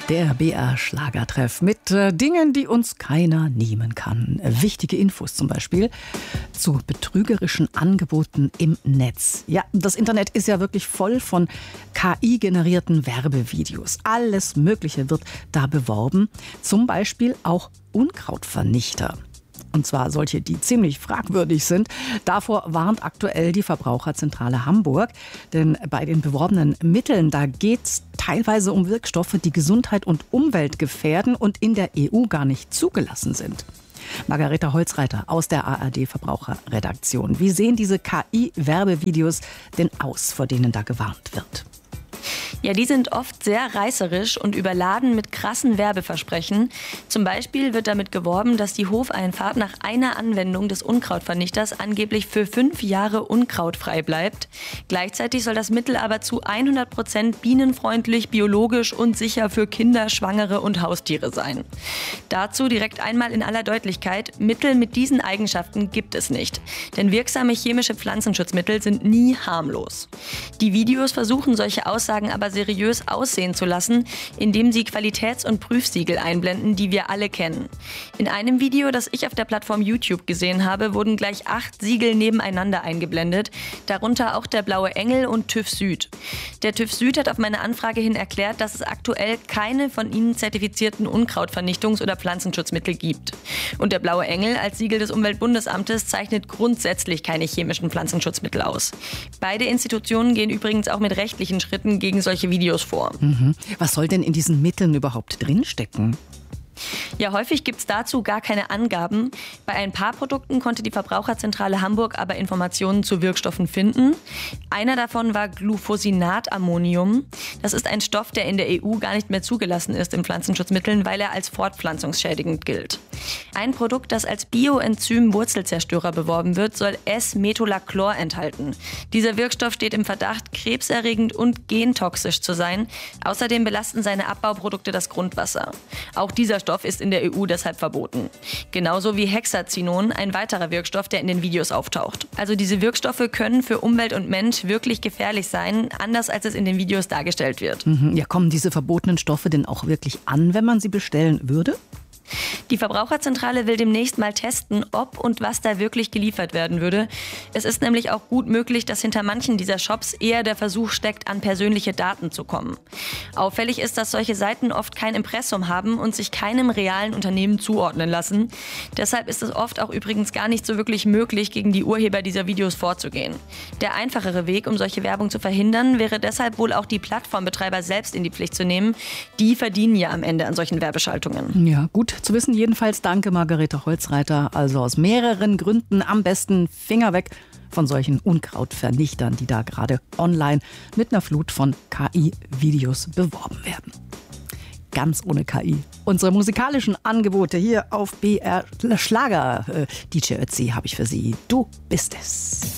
Der BR-Schlagertreff mit Dingen, die uns keiner nehmen kann. Wichtige Infos zum Beispiel zu betrügerischen Angeboten im Netz. Ja, das Internet ist ja wirklich voll von KI-generierten Werbevideos. Alles Mögliche wird da beworben. Zum Beispiel auch Unkrautvernichter. Und zwar solche, die ziemlich fragwürdig sind. Davor warnt aktuell die Verbraucherzentrale Hamburg. Denn bei den beworbenen Mitteln, da geht es teilweise um Wirkstoffe, die Gesundheit und Umwelt gefährden und in der EU gar nicht zugelassen sind. Margareta Holzreiter aus der ARD-Verbraucherredaktion. Wie sehen diese KI-Werbevideos denn aus, vor denen da gewarnt wird? Ja, die sind oft sehr reißerisch und überladen mit krassen Werbeversprechen. Zum Beispiel wird damit geworben, dass die Hofeinfahrt nach einer Anwendung des Unkrautvernichters angeblich für 5 Jahre unkrautfrei bleibt. Gleichzeitig soll das Mittel aber zu 100% bienenfreundlich, biologisch und sicher für Kinder, Schwangere und Haustiere sein. Dazu direkt einmal in aller Deutlichkeit: Mittel mit diesen Eigenschaften gibt es nicht. Denn wirksame chemische Pflanzenschutzmittel sind nie harmlos. Die Videos versuchen solche Aussagen aber seriös aussehen zu lassen, indem sie Qualitäts- und Prüfsiegel einblenden, die wir alle kennen. In einem Video, das ich auf der Plattform YouTube gesehen habe, wurden gleich 8 Siegel nebeneinander eingeblendet, darunter auch der Blaue Engel und TÜV Süd. Der TÜV Süd hat auf meine Anfrage hin erklärt, dass es aktuell keine von ihnen zertifizierten Unkrautvernichtungs- oder Pflanzenschutzmittel gibt. Und der Blaue Engel als Siegel des Umweltbundesamtes zeichnet grundsätzlich keine chemischen Pflanzenschutzmittel aus. Beide Institutionen gehen übrigens auch mit rechtlichen Schritten gegen solche Videos vor. Was soll denn in diesen Mitteln überhaupt drinstecken? Ja, häufig gibt es dazu gar keine Angaben. Bei ein paar Produkten konnte die Verbraucherzentrale Hamburg aber Informationen zu Wirkstoffen finden. Einer davon war Glufosinat-Ammonium. Das ist ein Stoff, der in der EU gar nicht mehr zugelassen ist in Pflanzenschutzmitteln, weil er als fortpflanzungsschädigend gilt. Ein Produkt, das als Bioenzym-Wurzelzerstörer beworben wird, soll S-Metolachlor enthalten. Dieser Wirkstoff steht im Verdacht, krebserregend und gentoxisch zu sein. Außerdem belasten seine Abbauprodukte das Grundwasser. Auch dieser Stoff ist in der EU deshalb verboten. Genauso wie Hexazinon, ein weiterer Wirkstoff, der in den Videos auftaucht. Also diese Wirkstoffe können für Umwelt und Mensch wirklich gefährlich sein, anders als es in den Videos dargestellt wird. Ja, kommen diese verbotenen Stoffe denn auch wirklich an, wenn man sie bestellen würde? Die Verbraucherzentrale will demnächst mal testen, ob und was da wirklich geliefert werden würde. Es ist nämlich auch gut möglich, dass hinter manchen dieser Shops eher der Versuch steckt, an persönliche Daten zu kommen. Auffällig ist, dass solche Seiten oft kein Impressum haben und sich keinem realen Unternehmen zuordnen lassen. Deshalb ist es oft auch übrigens gar nicht so wirklich möglich, gegen die Urheber dieser Videos vorzugehen. Der einfachere Weg, um solche Werbung zu verhindern, wäre deshalb wohl auch die Plattformbetreiber selbst in die Pflicht zu nehmen. Die verdienen ja am Ende an solchen Werbeschaltungen. Ja, gut zu wissen jedenfalls. Danke, Margareta Holzreiter. Also aus mehreren Gründen am besten Finger weg von solchen Unkrautvernichtern, die da gerade online mit einer Flut von KI-Videos beworben werden. Ganz ohne KI. Unsere musikalischen Angebote hier auf BR Schlager. DJ Ötzi habe ich für Sie. Du bist es.